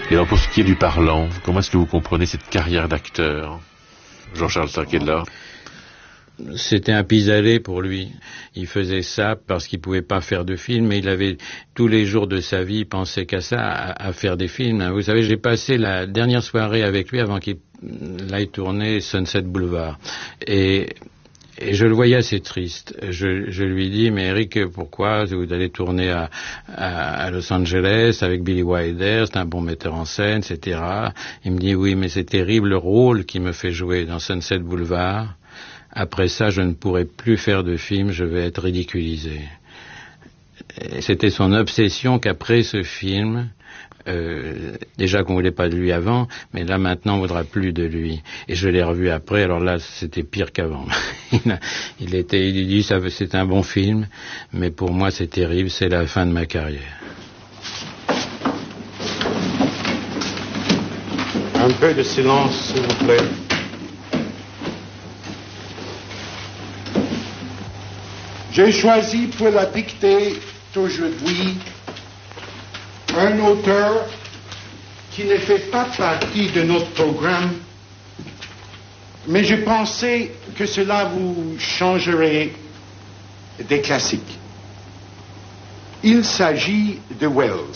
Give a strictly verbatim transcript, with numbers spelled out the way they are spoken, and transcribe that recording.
Et alors pour ce qui est du parlant, comment est-ce que vous comprenez cette carrière d'acteur, Jean-Charles Starkadler? C'était un pis-aller pour lui. Il faisait ça parce qu'il pouvait pas faire de film, mais il avait tous les jours de sa vie pensé qu'à ça, à, à faire des films. Vous savez, j'ai passé la dernière soirée avec lui avant qu'il aille tourner Sunset Boulevard. Et, et je le voyais assez triste. Je, je lui dis, mais Eric, pourquoi vous allez tourner à, à, à Los Angeles avec Billy Wilder, c'est un bon metteur en scène, et cetera. Il me dit, oui, mais c'est terrible le rôle qu'il me fait jouer dans Sunset Boulevard. Après ça, je ne pourrai plus faire de film, je vais être ridiculisé. Et c'était son obsession qu'après ce film, euh, déjà qu'on voulait pas de lui avant, mais là maintenant on voudra plus de lui. Et je l'ai revu après, alors là c'était pire qu'avant. il, a, il était, il dit ça, c'est un bon film, mais pour moi c'est terrible, c'est la fin de ma carrière. Un peu de silence, s'il vous plaît. J'ai choisi pour la dictée d'aujourd'hui un auteur qui ne fait pas partie de notre programme, mais je pensais que cela vous changerait des classiques. Il s'agit de Wells.